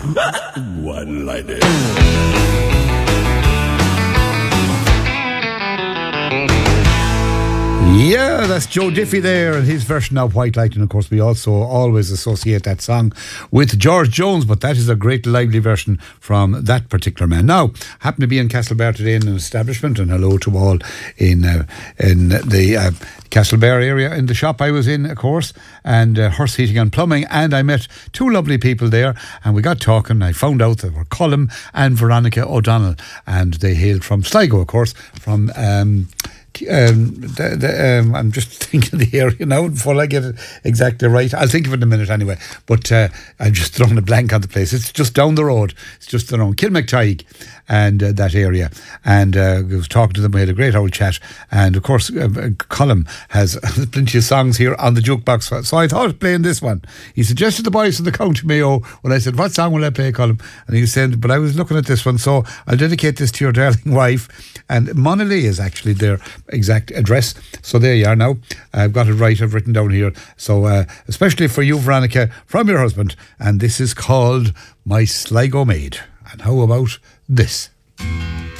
One-liners. Yeah, that's Joe Diffie there and his version of White Light. And of course, we also always associate that song with George Jones, but that is a great lively version from that particular man. Now, happen to be in Castlebar today in an establishment, and hello to all in the Castlebar area in the shop I was in, of course, and Hearst Heating and Plumbing, and I met two lovely people there, and we got talking. I found out that were Colm and Veronica O'Donnell, and they hailed from Sligo, of course, from I'm just thinking the area now before I get it exactly right. I'll think of it in a minute anyway, but I'm just throwing a blank on the place. It's just down the road. It's just around Kilmactyke and that area, and I was talking to them. We had a great old chat, and of course Colm has plenty of songs here on the jukebox, so I thought of playing this one. He suggested the boys from the County Mayo. Well, I said, what song will I play, Colm? And he said, but I was looking at this one, so I'll dedicate this to your darling wife. And Monolea is actually their exact address, so there you are now. I've got it right, I've written down here, so especially for you, Veronica, from your husband, and this is called My Sligo Maid. And how about this?